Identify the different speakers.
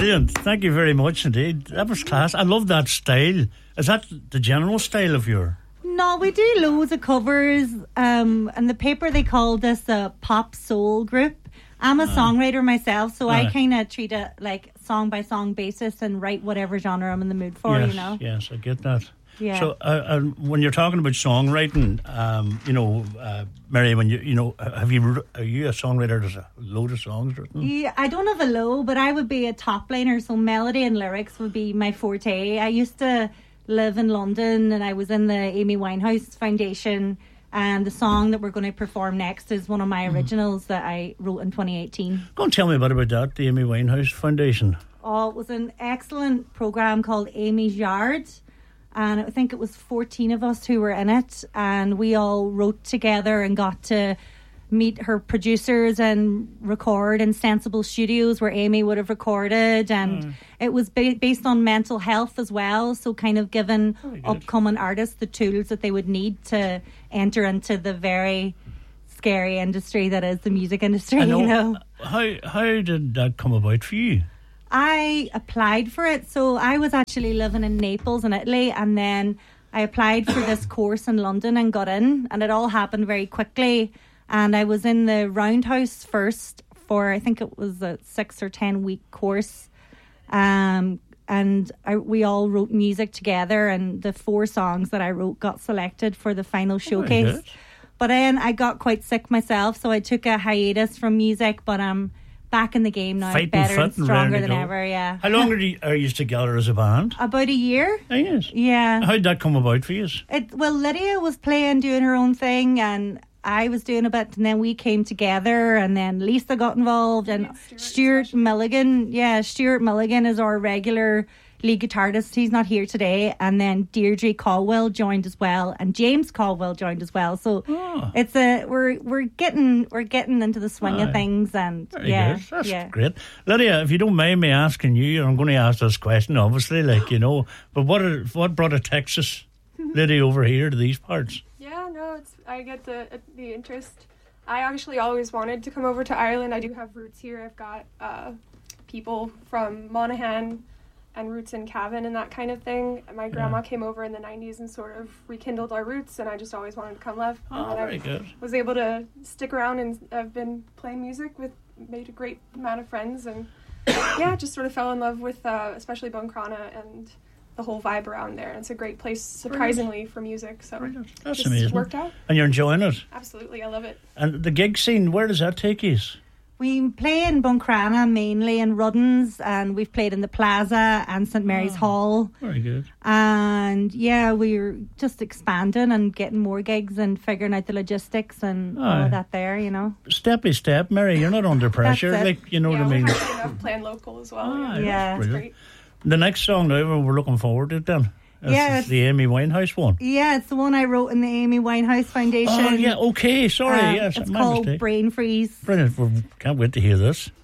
Speaker 1: brilliant. Thank you very much indeed. That was class. I love that style. Is that the general style of your...
Speaker 2: No, we do loads of covers. And the paper, they called us a pop soul group. I'm a songwriter myself, so I kind of treat it like song by song basis and write whatever genre I'm in the mood for,
Speaker 1: yes,
Speaker 2: you know?
Speaker 1: Yes, I get that.
Speaker 2: Yeah.
Speaker 1: So when you're talking about songwriting, Mary, when are you a songwriter? There's a load of songs written.
Speaker 2: Yeah, I don't have a low, but I would be a top liner, so melody and lyrics would be my forte. I used to live in London, and I was in the Amy Winehouse Foundation, and the song that we're going to perform next is one of my originals that I wrote in 2018.
Speaker 1: Go and tell me a bit about that, the Amy Winehouse Foundation.
Speaker 2: Oh, it was an excellent programme called Amy's Yard, and I think it was 14 of us who were in it, and we all wrote together and got to meet her producers and record in Sensible Studios where Amy would have recorded, and it was based on mental health as well, so kind of giving upcoming artists the tools that they would need to enter into the very scary industry that is the music industry. You know,
Speaker 1: how did that come about for you?
Speaker 2: I applied for it. So I was actually living in Naples in Italy, and then I applied for this course in London and got in, and it all happened very quickly. And I was in the Roundhouse first for, I think it was a 6 or 10 week course. We all wrote music together, and the 4 songs that I wrote got selected for the final showcase. But then I got quite sick myself, so I took a hiatus from music, but I'm back in the game now, better and stronger than ever, yeah.
Speaker 1: How long are you together as a band?
Speaker 2: About a year.
Speaker 1: Oh, yes.
Speaker 2: Yeah.
Speaker 1: How did that come about for you?
Speaker 2: Well, Lydia was doing her own thing, and I was doing a bit, and then we came together, and then Lisa got involved, and Stuart Milligan. Yeah, Stuart Milligan is our regular lead guitarist. He's not here today. And then Deirdre Caldwell joined as well, and James Caldwell joined as well. So it's we're getting into the swing of things, and
Speaker 1: Very good. That's great. Lydia, if you don't mind me asking you, I'm going to ask this question, obviously, but what brought a Texas lady over here to these parts?
Speaker 3: Yeah, no, I get the interest. I actually always wanted to come over to Ireland. I do have roots here. I've got people from Monaghan and roots in Cavan and that kind of thing. My grandma came over in the 90s and sort of rekindled our roots, and I just always wanted to come live.
Speaker 1: Oh, very good.
Speaker 3: Was able to stick around, and I've been playing music made a great amount of friends, and just sort of fell in love with especially Buncrana and the whole vibe around there. It's a great place, surprisingly, for music. So
Speaker 1: that's amazing.
Speaker 3: Worked out.
Speaker 1: And you're enjoying it?
Speaker 3: Absolutely, I love it.
Speaker 1: And the gig scene, where does that take you?
Speaker 2: We play in Buncrana, mainly in Ruddens, and we've played in the Plaza and St Mary's Hall.
Speaker 1: Very good.
Speaker 2: And we're just expanding and getting more gigs and figuring out the logistics and all of that there, you know.
Speaker 1: Step by step, Mary, you're not under pressure.
Speaker 2: That's it.
Speaker 1: Like, you know what I mean?
Speaker 3: Enough playing local as well.
Speaker 2: That's
Speaker 3: great.
Speaker 1: The next song now we're looking forward to it then. It's the Amy Winehouse one.
Speaker 2: Yeah, it's the one I wrote in the Amy Winehouse Foundation.
Speaker 1: Oh, yeah, okay, sorry. Yes,
Speaker 2: it's
Speaker 1: my
Speaker 2: called
Speaker 1: mistake.
Speaker 2: Brain Freeze.
Speaker 1: Brilliant. Can't wait to hear this.